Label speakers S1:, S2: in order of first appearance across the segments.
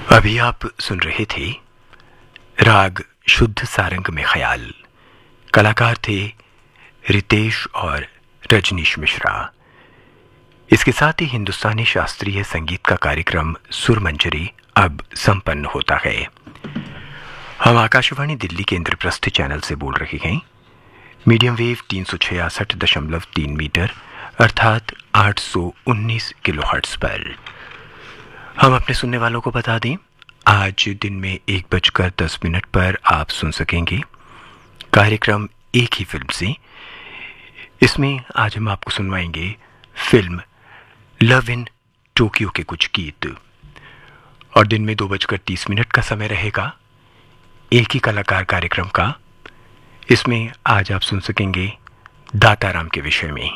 S1: अभी आप सुन रहे थे राग शुद्ध सारंग में ख्याल। कलाकार थे रितेश और रजनीश मिश्रा। इसके साथ ही हिंदुस्तानी शास्त्रीय संगीत का कार्यक्रम सुरमंजरी अब संपन्न होता है। हम आकाशवाणी दिल्ली के इंद्रप्रस्थ चैनल से बोल रहे हैं। मीडियम वेव 366.3 मीटर अर्थात 819 किलोहर्ट्ज पर। हम अपने सुनने वालों को बता दें, आज दिन में 1:10 पर आप सुन सकेंगे कार्यक्रम एक ही फिल्म से। इसमें आज हम आपको सुनवाएंगे फिल्म लव इन टोक्यो के कुछ गीत। और दिन में 2:30 का समय रहेगा एक ही कलाकार कार्यक्रम का। इसमें आज आप सुन सकेंगे दाताराम के विषय में।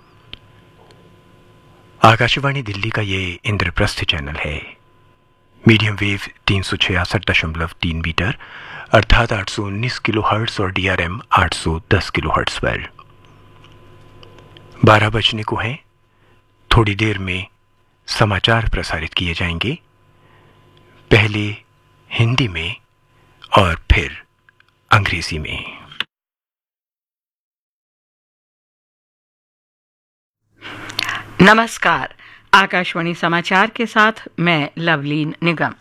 S1: आकाशवाणी दिल्ली का ये इंद्रप्रस्थ चैनल है। मीडियम वेव 366.3 मीटर अर्थात 819 किलोहर्ट्ज और DRM 810 किलोहर्ट्ज पर। 12 बजने को है। थोड़ी देर में समाचार प्रसारित किए जाएंगे, पहले हिंदी में और फिर अंग्रेजी में।
S2: नमस्कार, आकाशवाणी समाचार के साथ मैं लवलीन निगम।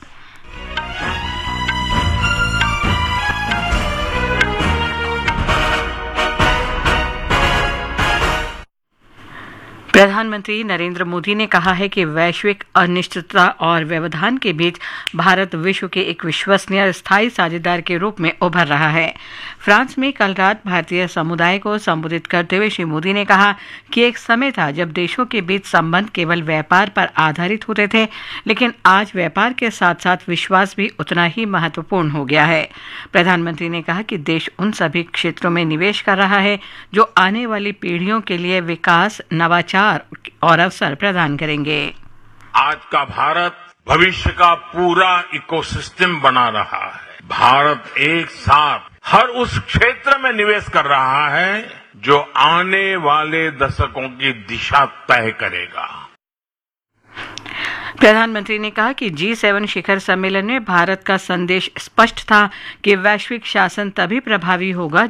S2: प्रधानमंत्री नरेंद्र मोदी ने कहा है कि वैश्विक अनिश्चितता और व्यवधान के बीच भारत विश्व के एक विश्वसनीय स्थायी साझेदार के रूप में उभर रहा है। फ्रांस में कल रात भारतीय समुदाय को संबोधित करते हुए श्री मोदी ने कहा कि एक समय था जब देशों के बीच संबंध केवल व्यापार पर आधारित होते थे, लेकिन आज व्यापार के साथ साथ विश्वास भी उतना ही महत्वपूर्ण हो गया है। प्रधानमंत्री ने कहा कि देश उन सभी क्षेत्रों में निवेश कर रहा है जो आने वाली पीढ़ियों के लिए विकास, नवाचार और अवसर प्रदान करेंगे।
S3: आज का भारत भविष्य का पूरा इकोसिस्टम बना रहा है। भारत एक साथ हर उस क्षेत्र में निवेश कर रहा है जो आने वाले दशकों की दिशा तय करेगा।
S2: प्रधानमंत्री ने कहा कि G7 शिखर सम्मेलन में भारत का संदेश स्पष्ट था कि वैश्विक शासन तभी प्रभावी होगा